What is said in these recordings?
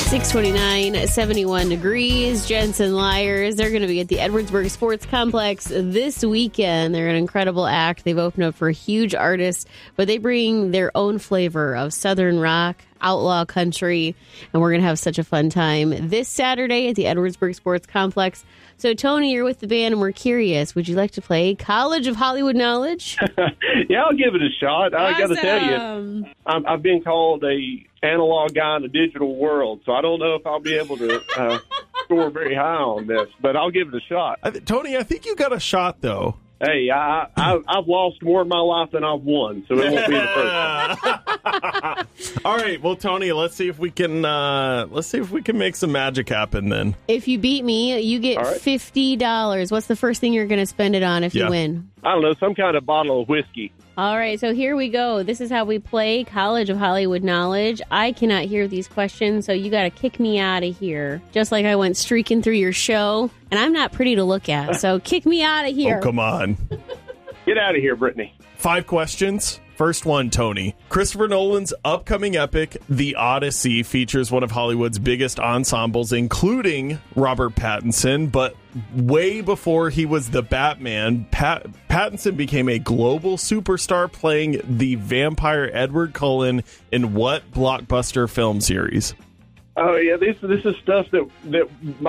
629, 71 degrees. Jensen Lyers, they're going to be at the Edwardsburg Sports Complex this weekend. They're an incredible act. They've opened up for huge artists, but they bring their own flavor of Southern rock, outlaw country, and we're going to have such a fun time this Saturday at the Edwardsburg Sports Complex. So, Tony, you're with the band, and we're curious. Would you like to play College of Hollywood Knowledge? Yeah, I'll give it a shot. I got to tell you, I've been called a analog guy in the digital world, so I don't know if I'll be able to score very high on this, but I'll give it a shot. Tony, I think you got a shot, though. Hey, I've lost more in my life than I've won, so it won't be the first time. All right, well, Tony, let's see if we can make some magic happen then. If you beat me, you get $50. What's the first thing you're going to spend it on if you win? I don't know, some kind of bottle of whiskey. All right, so here we go. This is how we play College of Hollywood Knowledge. I cannot hear these questions, so you got to kick me out of here. Just like I went streaking through your show, and I'm not pretty to look at, so kick me out of here. Oh, come on. Get out of here, Brittany. 5 questions. First one, Tony. Christopher Nolan's upcoming epic, The Odyssey, features one of Hollywood's biggest ensembles, including Robert Pattinson. But way before he was the Batman, Pattinson became a global superstar playing the vampire Edward Cullen in what blockbuster film series? Oh, yeah, this is stuff that the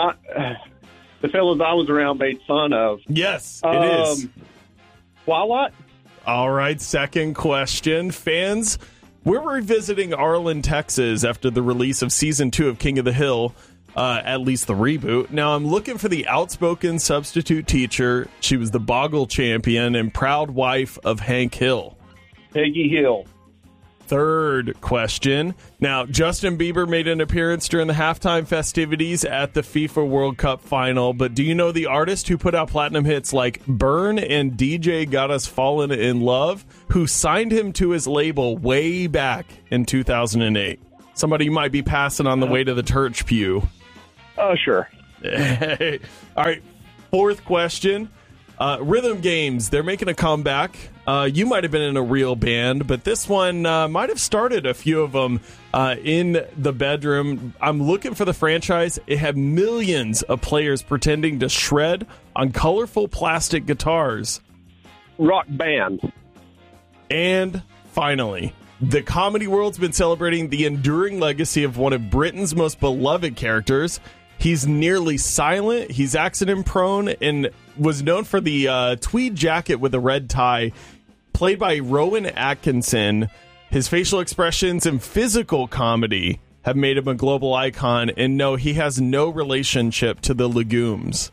fellas I was around made fun of. Yes, it is. Twilight? All right, second question. Fans, we're revisiting Arlen, Texas after the release of Season 2 of King of the Hill, at least the reboot. Now, I'm looking for the outspoken substitute teacher. She was the Boggle champion and proud wife of Hank Hill. Peggy Hill. Third question. Now, Justin Bieber made an appearance during the halftime festivities at the FIFA World Cup final, but do you know the artist who put out platinum hits like Burn and DJ Got Us Fallen in Love, who signed him to his label way back in 2008? Somebody you might be passing on the way to the church pew. Oh, sure. All right, fourth question. Rhythm games, they're making a comeback. You might have been in a real band, but this one might have started a few of them in the bedroom. I'm looking for the franchise. It had millions of players pretending to shred on colorful plastic guitars. Rock Band. And finally, the comedy world's been celebrating the enduring legacy of one of Britain's most beloved characters. He's nearly silent, he's accident-prone, and was known for the tweed jacket with a red tie, played by Rowan Atkinson. His facial expressions and physical comedy have made him a global icon, and no, he has no relationship to the Legumes.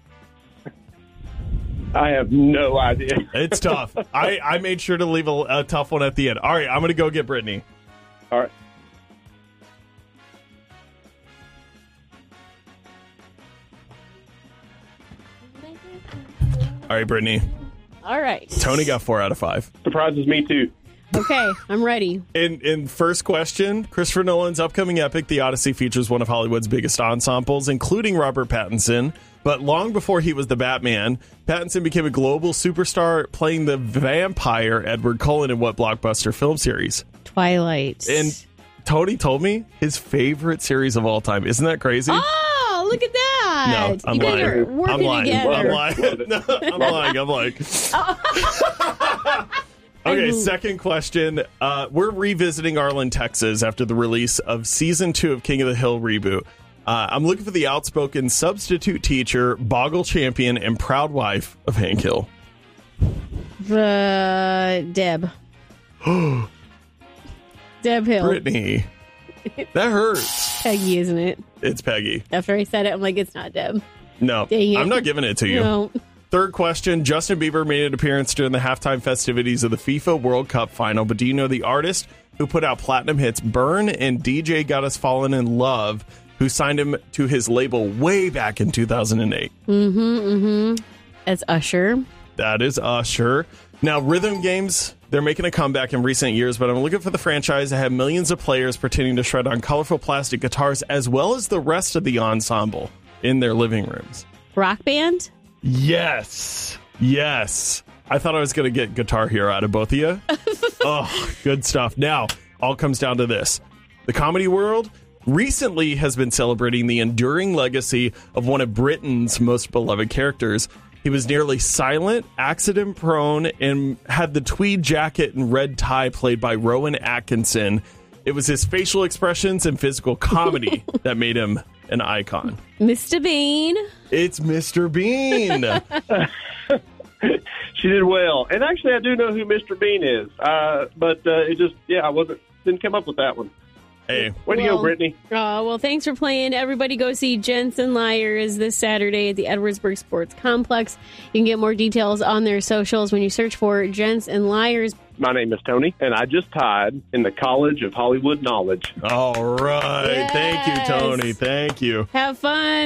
I have no idea. It's tough. I made sure to leave a tough one at the end. All right, I'm going to go get Brittany. All right. All right, Brittany. All right. Tony got 4 out of 5. Surprises me, too. Okay, I'm ready. In first question, Christopher Nolan's upcoming epic, The Odyssey, features one of Hollywood's biggest ensembles, including Robert Pattinson. But long before he was the Batman, Pattinson became a global superstar playing the vampire Edward Cullen in what blockbuster film series? Twilight. And Tony told me his favorite series of all time. Isn't that crazy? Oh, look at that. No, I'm you guys lying. are working together. I'm lying. Okay, second question. We're revisiting Arlen, Texas after the release of Season 2 of King of the Hill reboot. I'm looking for the outspoken substitute teacher, Boggle champion, and proud wife of Hank Hill. Deb. Deb Hill. Brittany. That hurts. Peggy, isn't it? It's Peggy. After I said it, I'm like, it's not Deb. No, Dang it. I'm not giving it to you. No. Third question. Justin Bieber made an appearance during the halftime festivities of the FIFA World Cup final, but do you know the artist who put out platinum hits Burn and DJ Got Us Fallen in Love, who signed him to his label way back in 2008? That's Usher. That is Usher. Now, rhythm games, they're making a comeback in recent years, but I'm looking for the franchise that had millions of players pretending to shred on colorful plastic guitars, as well as the rest of the ensemble in their living rooms. Rock Band? Yes. I thought I was going to get Guitar Hero out of both of you. Oh, good stuff. Now, all comes down to this. The comedy world recently has been celebrating the enduring legacy of one of Britain's most beloved characters. He was nearly silent, accident-prone, and had the tweed jacket and red tie played by Rowan Atkinson. It was his facial expressions and physical comedy that made him an icon. Mr. Bean. It's Mr. Bean. She did well. And actually, I do know who Mr. Bean is. But it just, didn't come up with that one. Hey. Way to go, Brittany. Well, thanks for playing. Everybody go see Gents and Liars this Saturday at the Edwardsburg Sports Complex. You can get more details on their socials when you search for Gents and Liars. My name is Tony, and I just tied in the College of Hollywood Knowledge. All right. Yes. Thank you, Tony. Thank you. Have fun.